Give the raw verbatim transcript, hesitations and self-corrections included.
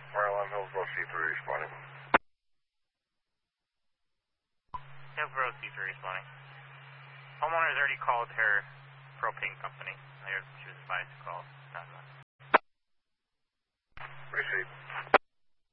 Maryland, Hillsborough C three responding. Hillsborough C three responding. Homeowner's already called her propane company. She was advised to call nine one one. Receive.